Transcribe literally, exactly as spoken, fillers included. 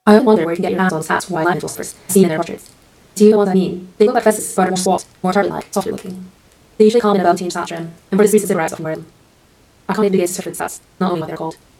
I often wonder where you can get your hands on stats from Wyland philosophers, as seen in their portraits. Do you know what I mean? They look like Festus, but are more squat, more turtle-like, softer looking. They usually come in a velveteen stat trim, and for this reason cigarettes often wear them. I can't even begin to search for the stats, not knowing what they're called.